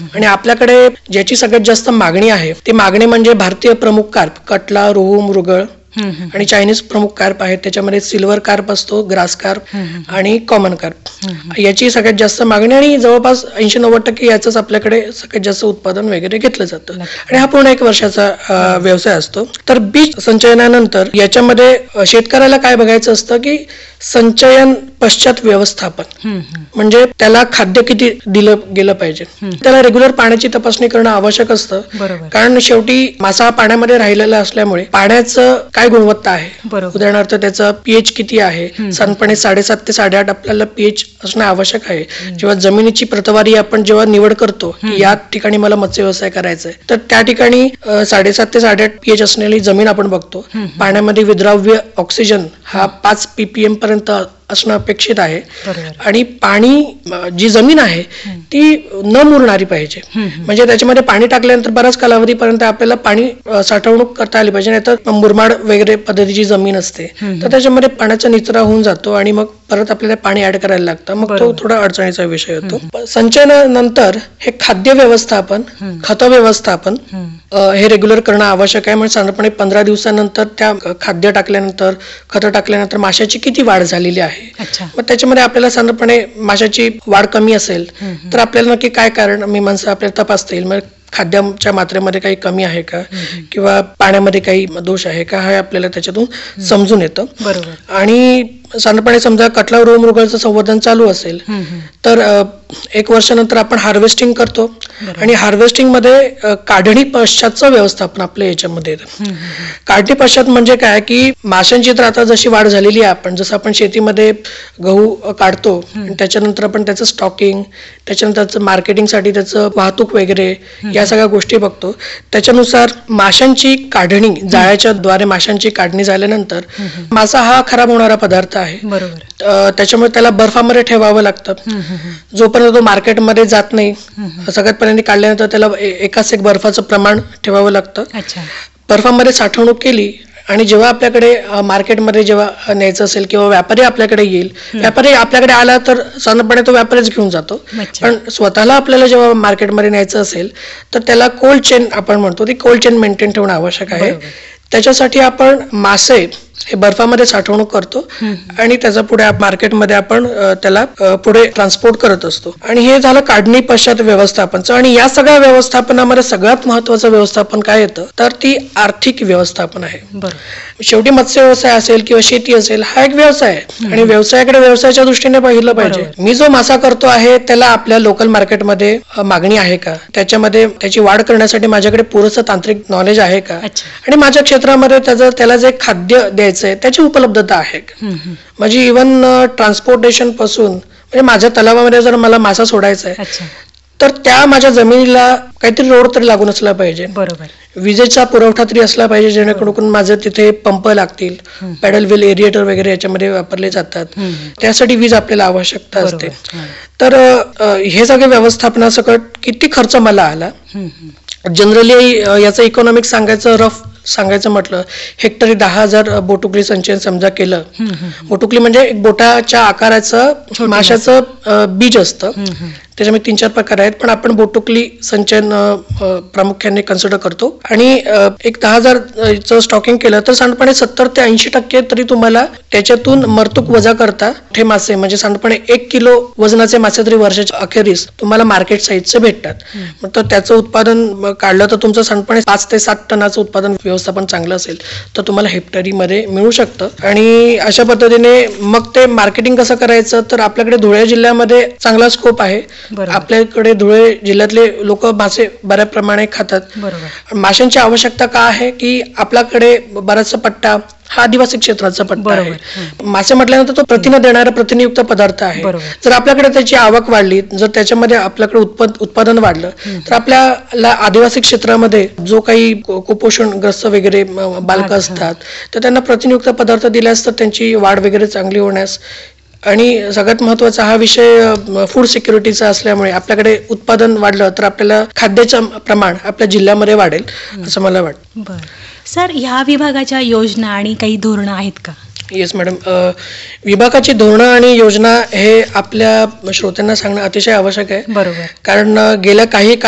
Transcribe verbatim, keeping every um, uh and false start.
आणि आपल्याकडे ज्याची सगळ्यात जास्त मागणी आहे ती मागणी म्हणजे भारतीय प्रमुख कार्प, कटला, रोहू, मृगळ आणि चायनीज प्रमुख कार्प आहेत. त्याच्यामध्ये सिल्वर कार्प असतो, ग्रास कार्प आणि कॉमन कार्प, याची सगळ्यात जास्त मागणी आणि जवळपास ऐंशी नव्वद टक्के याच आपल्याकडे सगळ्यात जास्त उत्पादन वगैरे घेतलं जातं आणि हा पूर्ण एक वर्षाचा व्यवसाय असतो. तर बीज संचयनानंतर याच्यामध्ये शेतकऱ्याला काय बघायचं असतं की संचयन पश्चात व्यवस्थापन, म्हणजे त्याला खाद्य किती दिलं गेलं पाहिजे, त्याला रेग्युलर पाण्याची तपासणी करणं आवश्यक असतं. कारण शेवटी मासा पाण्यामध्ये राहिलेला असल्यामुळे पाण्याचं काय गुणवत्ता आहे, उदाहरणार्थ त्याचं पीएच किती आहे, साधारणपणे साडेसात ते साडेआठ आपल्याला पीएच असणं आवश्यक आहे. जेव्हा जमिनीची प्रतवारी आपण जेव्हा निवड करतो की या ठिकाणी मला मत्स्य व्यवसाय करायचा आहे, तर त्या ठिकाणी साडेसात ते साडेआठ पीएच असलेली जमीन आपण बघतो. पाण्यामध्ये विद्राव्य ऑक्सिजन हा पाच पीपीएम पर्यंत असणं अपेक्षित आहे आणि पाणी जी जमीन आहे ती न मुरणारी पाहिजे, म्हणजे त्याच्यामध्ये पाणी टाकल्यानंतर बऱ्याच कालावधीपर्यंत आपल्याला पाणी साठवणूक करता आली पाहिजे. नाही तर मुरमाड वगैरे पद्धतीची जमीन असते तर त्याच्यामध्ये पाण्याचा निचरा होऊन जातो आणि मग परत आपल्याला पाणी ऍड करायला लागतं, मग तो थोडा अडचणीचा विषय होतो. संचयनानंतर हे खाद्य व्यवस्थापन, खत व्यवस्थापन हे रेग्युलर करणं आवश्यक आहे. म्हणजे साधारणपणे पंधरा दिवसानंतर त्या खाद्य टाकल्यानंतर, खत टाकल्यानंतर माशाची किती वाढ झालेली आहे, मग त्याच्यामध्ये आपल्याला साधारणपणे माशाची वाढ कमी असेल तर आपल्याला नक्की काय कारण मीमांसा आपल्याला तपासता येईल. मग खाद्याच्या मात्रेमध्ये काही कमी आहे का किंवा पाण्यामध्ये काही दोष आहे का हे आपल्याला त्याच्यातून समजून येतं. आणि साधारणपणे समजा कटला, रोहू, मृगळचं संवर्धन चालू असेल तर एक वर्षानंतर आपण हार्वेस्टिंग करतो आणि हार्वेस्टिंग मध्ये काढणी पश्चातचं व्यवस्थापन आपल्या याच्यामध्ये येतं. काढणी पश्चात म्हणजे काय की माशांची तर आता जशी वाढ झालेली आहे, आपण जसं आपण शेतीमध्ये गहू काढतो त्याच्यानंतर आपण त्याचं स्टॉकिंग, त्याच्यानंतर मार्केटिंगसाठी त्याचं वाहतूक वगैरे या सगळ्या गोष्टी बघतो. त्याच्यानुसार माशांची काढणी, जाळ्याच्या द्वारे माशांची काढणी झाल्यानंतर मासा हा खराब होणारा पदार्थ आहे, त्याच्यामुळे त्याला बर्फामध्ये ठेवावं लागतं. जोपर्यंत तो मार्केटमध्ये जात नाही, सगळ्यात पहिल्यांदा काढल्यानंतर त्याला एकाच एक बर्फाचं प्रमाण ठेवावं लागतं. बर्फामध्ये साठवणूक केली आणि जेव्हा आपल्याकडे मार्केटमध्ये जेव्हा न्यायचं असेल किंवा व्यापारी आपल्याकडे येईल, व्यापारी आपल्याकडे आला तर साधारणपणे तो व्यापारीच घेऊन जातो, पण स्वतःला आपल्याला जेव्हा मार्केटमध्ये न्यायचं असेल तर त्याला कोल्ड चेन आपण म्हणतो, ती कोल्ड चेन मेंटेन ठेवणं आवश्यक आहे. त्याच्यासाठी आपण मासे हे बर्फामध्ये साठवणूक करतो आणि त्याचा पुढे मार्केटमध्ये आपण त्याला पुढे ट्रान्सपोर्ट करत असतो. आणि हे झालं काढणी पश्चात व्यवस्थापनचं. आणि या सगळ्या व्यवस्थापनामध्ये सगळ्यात महत्वाचं व्यवस्थापन काय येतं तर ती आर्थिक व्यवस्थापन आहे. शेवटी मत्स्य व्यवसाय असेल किंवा शेती असेल हा एक व्यवसाय आहे आणि व्यवसायाकडे व्यवसायाच्या दृष्टीने पाहिलं पाहिजे. मी जो मासा करतो आहे त्याला आपल्या लोकल मार्केटमध्ये मागणी आहे का, त्याच्यामध्ये त्याची वाढ करण्यासाठी माझ्याकडे पुरेसं तांत्रिक नॉलेज आहे का, आणि माझ्या क्षेत्रामध्ये त्याचं त्याला जे खाद्य द्यायचं त्याची उपलब्धता आहे. म्हणजे इव्हन ट्रान्सपोर्टेशन पासून, म्हणजे माझ्या तलावामध्ये जर मला मासा सोडायचा आहे तर त्या माझ्या जमिनीला काहीतरी रोड तरी लागून असला पाहिजे, विजेचा पुरवठा तरी असला पाहिजे जेणेकरून माझे तिथे पंप लागतील, पॅडल व्हील, एरिएटर वगैरे याच्यामध्ये वापरले जातात, त्यासाठी वीज आपल्याला आवश्यकता असते. तर हे सगळे व्यवस्थापनासकट किती खर्च मला आला, जनरली याचं इकॉनॉमिक सांगायचं, रफ सांगायचं म्हटलं, हेक्टरी दहा हजार बोटुकली संचयन समजा केलं. बोटुकली म्हणजे एक बोटाच्या आकाराचं माशाचं बीज असतं, त्याच्यामध्ये तीन चार प्रकार आहेत, पण आपण बोटुकली संचयन प्रामुख्याने कन्सिडर करतो. आणि एक दहा हजारचं स्टॉकिंग केलं तर साधारणपणे सत्तर ते ऐंशी टक्के तरी तुम्हाला त्याच्यातून मरतूक वजा करता हे मासे, म्हणजे साधारणपणे एक किलो वजनाचे मासे तरी वर्षाच्या अखेरीस तुम्हाला मार्केट साईजचे भेटतात. तर त्याचं उत्पादन काढलं तर तुमचं साधारणपणे पाच ते सात टनाचं उत्पादन व्यवस्थापन चांगलं असेल तर तुम्हाला हेक्टरीमध्ये मिळू शकतं. आणि अशा पद्धतीने मग ते मार्केटिंग कसं करायचं तर आपल्याकडे धुळे जिल्ह्यामध्ये चांगला स्कोप आहे. आपल्याकडे धुळे जिल्ह्यातले लोक मासे बऱ्या प्रमाणे खातात. माशांची आवश्यकता का आहे की आपल्याकडे बराचसा पट्टा हा आदिवासी क्षेत्राचा पट्टा आहे. मासे म्हटल्यानंतर तो प्रथिने देणारा प्रथिनयुक्त पदार्थ आहे. जर आपल्याकडे त्याची आवक वाढली, जर त्याच्यामध्ये आपल्याकडे उत्पादन वाढलं तर आपल्याला आदिवासी क्षेत्रामध्ये जो काही कुपोषणग्रस्त वगैरे बालक असतात तर त्यांना प्रथिनयुक्त पदार्थ दिल्यास तर त्यांची वाढ वगैरे चांगली होण्यास, आणि सगळ्यात महत्वाचा हा विषय फूड सिक्युरिटीचा असल्यामुळे आपल्याकडे उत्पादन वाढलं तर आपल्याला खाद्याचं प्रमाण आपल्या जिल्ह्यामध्ये वाढेल असं मला वाटतं. बरं सर, ह्या विभागाच्या योजना आणि काही धोरणं आहेत का? येस मॅडम, विभागाची धोरणं आणि योजना हे आपल्या श्रोत्यांना सांगणं अतिशय आवश्यक आहे. बरोबर. कारण गेल्या काही